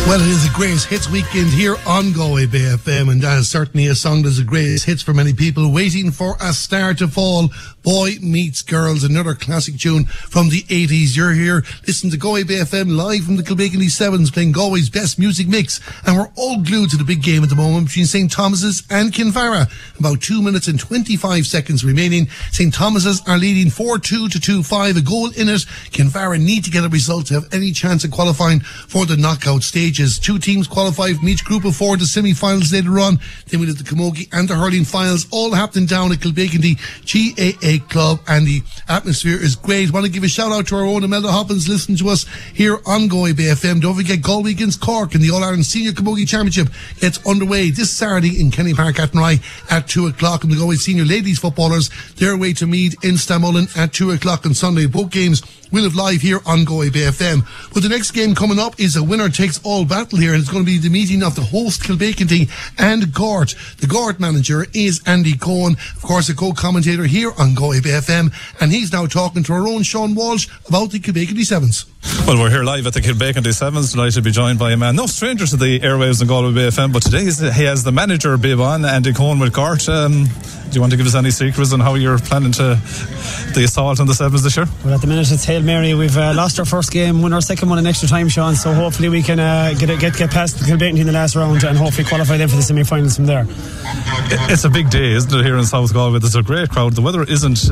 Well, it is a greatest hits weekend here on Galway Bay FM, and that is certainly a song that's a greatest hits for many people, Waiting for a Star to Fall. Boy Meets Girls, another classic tune from the 80s. You're here, listen to Galway Bay FM live from the Kilbeginty Sevens, playing Galway's best music mix, and we're all glued to the big game at the moment between St. Thomas's and Kinvara. About 2 minutes and 25 seconds remaining. St. Thomas's are leading 4-2 to 2-5, a goal in it. Kinvara need to get a result to have any chance of qualifying for the knockout stages. Two teams qualify from each group of four to semi-finals later on. Then we have the Camogie and the hurling finals, all happening down at Kilbeginty GAA Club, and the atmosphere is great. Want to give a shout out to our own Imelda Hoppins listening to us here on Galway Bay FM. Don't forget Galway against Cork in the All-Ireland Senior Camogie Championship gets underway this Saturday in Kenny Park Athenry at 2 o'clock, and the Galway Senior Ladies footballers their way to Meath in Stamullen at 2 o'clock on Sunday. Both games we'll have live here on Galway Bay FM. But the next game coming up is a winner-takes-all battle here, and it's going to be the meeting of the host Kilbeginty and Gort. The Gort manager is Andy Cohen, of course a co-commentator here on Galway Bay FM, and he's now talking to our own Sean Walsh about the Kilbeginty Sevens. Well, we're here live at the Kilbeginty Sevens, delighted to be joined by a man no stranger to the airwaves in Galway Bay FM, but today he has the manager bib on, Andy Cohen with Gort. Do you want to give us any secrets on how you're planning to the assault on the Sevens this year? Well, at the minute it's Hail Mary. We've lost our first game, won our second one in extra time, Sean, so hopefully we can get past the Kilbeginty in the last round and hopefully qualify them for the semi-finals from there. It's a big day, isn't it, here in South Galway? There's a great crowd. The weather isn't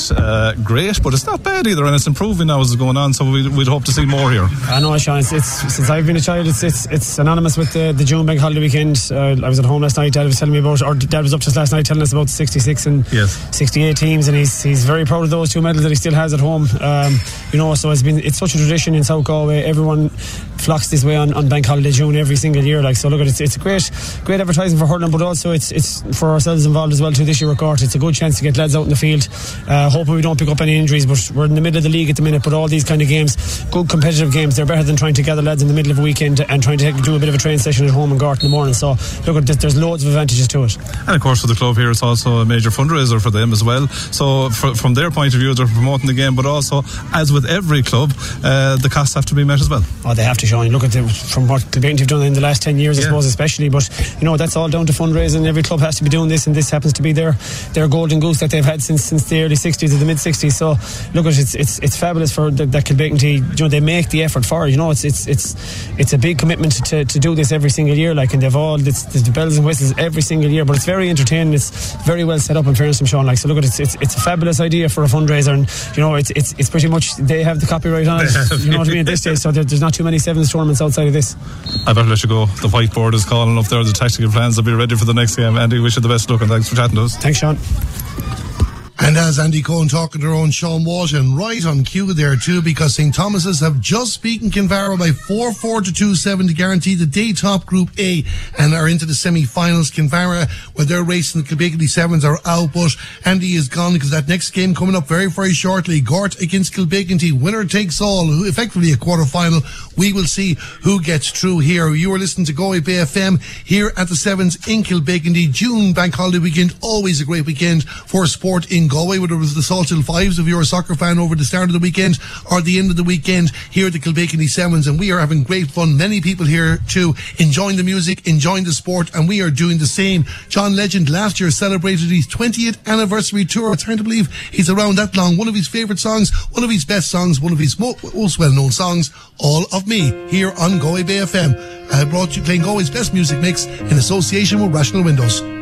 great, but it's not bad either, and it's improving now as it's going on, so we'd hope to see more here. I know, Sean, it's since I've been a child, it's synonymous with the June Bank holiday weekend. I was at home last night, Dad was telling me about, or Dad was up just last night telling us about the 66 and 68 teams, and he's very proud of those two medals that he still has at home. So it's such a tradition in South Galway. Everyone flocks this way on Bank Holiday June every single year. So look, it's a great advertising for hurling, but also it's for ourselves involved as well too this year with Gort. It's a good chance to get lads out in the field. Hoping we don't pick up any injuries, but we're in the middle of the league at the minute. But all these kind of games, good competitive games, they're better than trying to gather lads in the middle of a weekend and trying to do a bit of a training session at home in Gort in the morning. So look, there's loads of advantages to it. And of course for the club here, it's also a major fundraiser for them as well. So from their point of view, they're promoting the game, but also, as with every club, the costs have to be met as well. Oh, they have to, Sean. Look at from what Kilbeginty have done in the last 10 years, I suppose, especially. But that's all down to fundraising. Every club has to be doing this, and this happens to be their golden goose that they've had since the early 60s or the mid 60s. So look, it's fabulous for that Kilbeginty. They make the effort for it. It's a big commitment to do this every single year. And they've all the bells and whistles every single year. But it's very entertaining. It's very well set up in fairness from Sean. So look, it's a fabulous idea for a fundraiser, and it's pretty much they have the copyright on it. You know what I mean? At this stage, so there's not too many sevens tournaments outside of this. I better let you go. The whiteboard is calling up there. The tactical plans will be ready for the next game. Andy, wish you the best luck, and thanks for chatting to us. Thanks, Sean. And as Andy Cohen talking to our own Sean Walsh, and right on cue there too, because St. Thomas's have just beaten Kinvara by 4-4 to 2-7 to guarantee the day top Group A and are into the semi-finals. Kinvara, where they're racing the Kilbeginty Sevens, are out, but Andy is gone because that next game coming up very, very shortly, Gort against Kilbeginty, winner takes all, effectively a quarter-final. We will see who gets through here. You are listening to Galway Bay FM here at the Sevens in Kilbeginty. June Bank Holiday weekend, always a great weekend for sport in Galway, whether it was the Salthill Fives if you're a soccer fan over the start of the weekend or the end of the weekend here at the Kilbeginty Sevens, and we are having great fun. Many people here too enjoying the music, enjoying the sport, and we are doing the same. John Legend last year celebrated his 20th anniversary tour. It's hard to believe he's around that long. One of his favourite songs, one of his best songs, one of his most well-known songs, All of Me, here on Galway Bay FM. I brought you playing Galway's best music mix in association with Rational Windows.